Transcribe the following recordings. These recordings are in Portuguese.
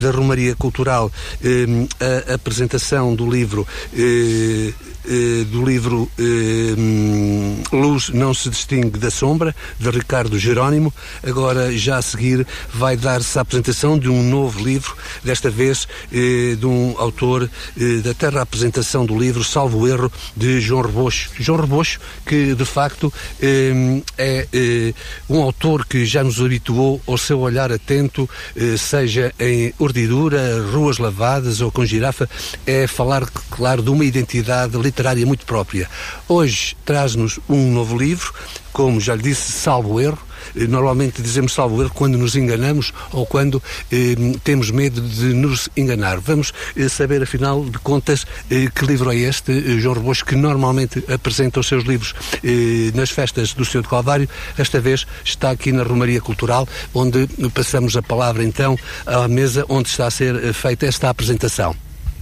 da Romaria Cultural a apresentação do livro Luz Não Se Distingue da Sombra, de Ricardo Jerónimo. Agora, já a seguir, vai dar-se a apresentação de um novo livro, desta vez de um autor da terra apresentação do livro, salvo erro, de João Rebocho. João Rebocho, que de facto é um autor que já nos habituou ao seu olhar atento, seja em urdidura, ruas lavadas ou com girafa, é falar, claro, de uma identidade literária muito própria. Hoje traz-nos um novo livro, como já lhe disse, salvo erro. Normalmente dizemos salvo erro quando nos enganamos ou quando temos medo de nos enganar. Vamos saber, afinal de contas, que livro é este, João Rebocho, que normalmente apresenta os seus livros nas festas do Senhor do Calvário. Esta vez está aqui na Romaria Cultural, onde passamos a palavra então à mesa onde está a ser feita esta apresentação.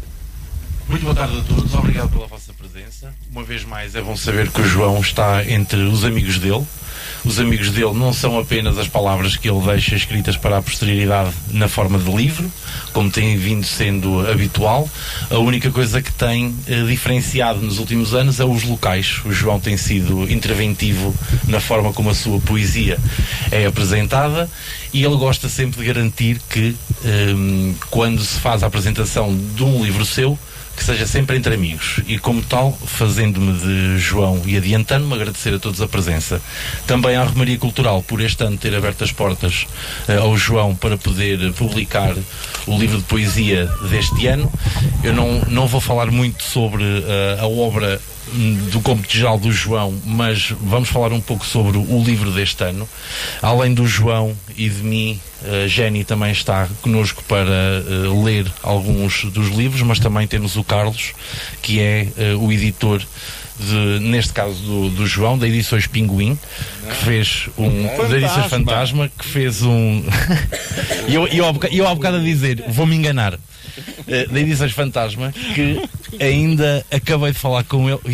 Muito boa tarde a todos, obrigado pela vossa presença. Uma vez mais é bom saber que o João está entre os amigos dele. Os amigos dele não são apenas as palavras que ele deixa escritas para a posterioridade na forma de livro, como tem vindo sendo habitual. A única coisa que tem diferenciado nos últimos anos é os locais. O João tem sido interventivo na forma como a sua poesia é apresentada, e ele gosta sempre de garantir que quando se faz a apresentação de um livro seu, que seja sempre entre amigos, e como tal, fazendo-me de João e adiantando-me, agradecer a todos a presença. Também à Romaria Cultural por este ano ter aberto as portas ao João para poder publicar o livro de poesia deste ano. Eu não vou falar muito sobre a obra do Computejal do João, mas vamos falar um pouco sobre o livro deste ano. Além do João e de mim, a Jenny também está connosco para ler alguns dos livros, mas também temos o Carlos, que é o editor neste caso do João, da Edições Pinguim, que fez da Edições Fantasma, que fez um e eu há bocado a dizer, vou-me enganar, da Edições Fantasma, que ainda acabei de falar com ele,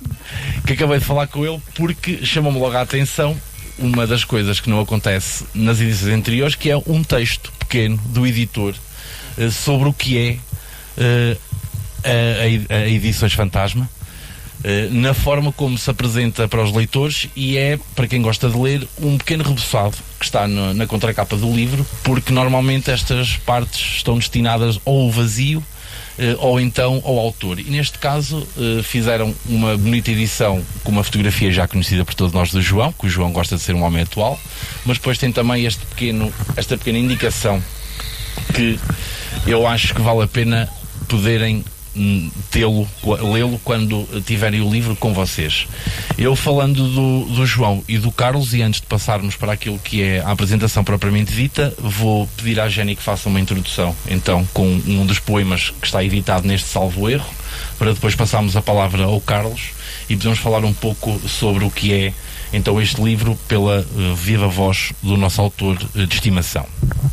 porque chamou-me logo a atenção uma das coisas que não acontece nas edições anteriores, que é um texto pequeno do editor sobre o que é a Edições Fantasma, na forma como se apresenta para os leitores, e é, para quem gosta de ler, um pequeno reboçado que está na contracapa do livro, porque normalmente estas partes estão destinadas ou ao vazio ou então ao autor, e neste caso fizeram uma bonita edição com uma fotografia já conhecida por todos nós do João, que o João gosta de ser um homem atual, mas depois tem também esta pequena indicação que eu acho que vale a pena poderem lê-lo quando tiverem o livro com vocês. Eu, falando do João e do Carlos, e antes de passarmos para aquilo que é a apresentação propriamente dita, vou pedir à Jenny que faça uma introdução então com um dos poemas que está editado neste salvo erro, para depois passarmos a palavra ao Carlos e podemos falar um pouco sobre o que é então este livro pela viva voz do nosso autor de estimação.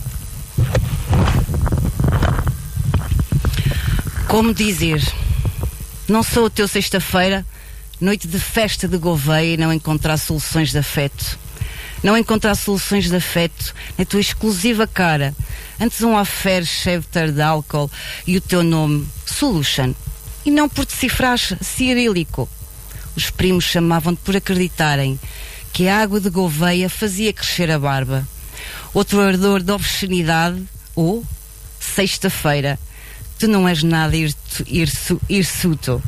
Como dizer, não sou o teu sexta-feira, noite de festa de Gouveia, e não encontrar soluções de afeto. Não encontrar soluções de afeto na tua exclusiva cara, antes um affair cheio de álcool e o teu nome, Solution, e não por decifrares cirílico. Os primos chamavam-te por acreditarem que a água de Gouveia fazia crescer a barba. Outro ardor de obscenidade, ou sexta-feira, tu não és nada hirsuto.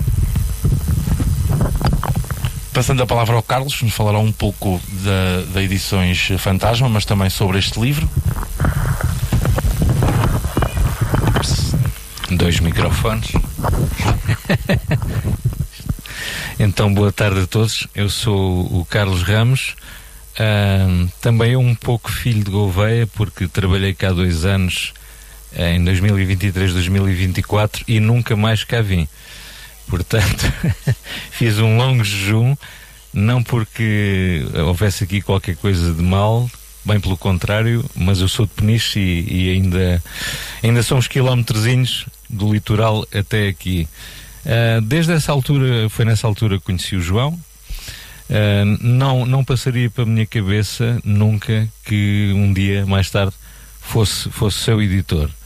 Passando a palavra ao Carlos, nos falará um pouco da Edições Fantasma, mas também sobre este livro. 2 microfones. Então, boa tarde a todos. Eu sou o Carlos Ramos. Também um pouco filho de Gouveia, porque trabalhei cá 2 anos em 2023, 2024 e nunca mais cá vim. Portanto, fiz um longo jejum, não porque houvesse aqui qualquer coisa de mal, bem pelo contrário, mas eu sou de Peniche e ainda são uns quilómetrozinhos do litoral até aqui. Desde essa altura, foi nessa altura que conheci o João. Não passaria para a minha cabeça nunca que um dia mais tarde fosse seu editor.